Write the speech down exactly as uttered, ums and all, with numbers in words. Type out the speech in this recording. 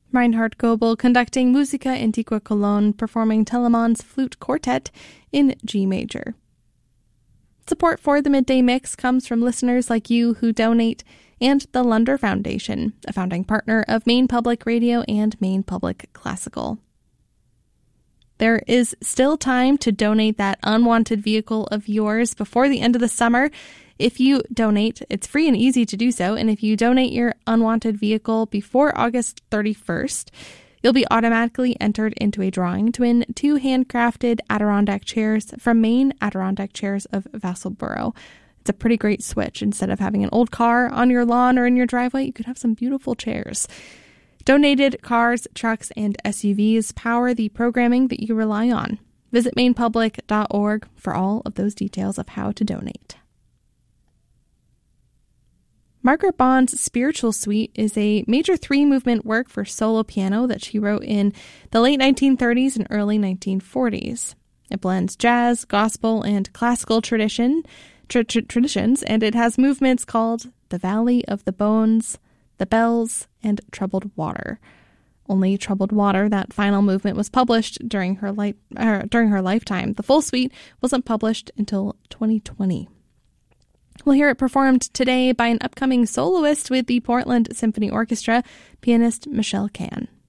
Reinhard Goebel conducting Musica Antiqua Cologne, performing Telemann's Flute Quartet in G major. Support for the Midday Mix comes from listeners like you who donate, and the Lunder Foundation, a founding partner of Maine Public Radio and Maine Public Classical. There is still time to donate that unwanted vehicle of yours before the end of the summer. If you donate, it's free and easy to do so, and if you donate your unwanted vehicle before August thirty-first, you'll be automatically entered into a drawing to win two handcrafted Adirondack chairs from Maine Adirondack Chairs of Vassalboro. It's a pretty great switch. Instead of having an old car on your lawn or in your driveway, you could have some beautiful chairs. Donated cars, trucks, and S U Vs power the programming that you rely on. Visit maine public dot org for all of those details of how to donate. Margaret Bond's Spiritual Suite is a major three-movement work for solo piano that she wrote in the late nineteen thirties and early nineteen forties. It blends jazz, gospel, and classical tradition tra- tra- traditions, and it has movements called The Valley of the Bones, The Bells, and Troubled Water. Only Troubled Water, that final movement, was published during her, li- uh, during her lifetime. The full suite wasn't published until twenty twenty. We'll hear it performed today by an upcoming soloist with the Portland Symphony Orchestra, pianist Michelle Can.